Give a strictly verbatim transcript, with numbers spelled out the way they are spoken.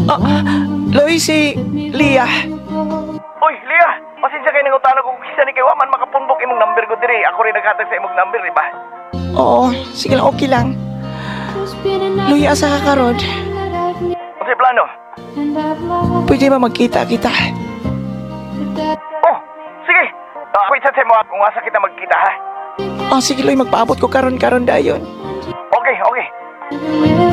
Ah, Loy, si Lia. Oy, Lia! Pasensya kayo ng utana kung kisa ni kay Waman makapunbok imong number ko diri. Ako rin naghatag sa imong number, di ba? Oo, sige lang, okay lang. Loy, asa ka karon? Unsay plano? Pwede ba magkita-kita? Oh, sige! Uh, wait, sa mo kung asa kita magkita, ha? Ah, sige Loy, magpaabot ko karon-karon dayon. Okay, okay.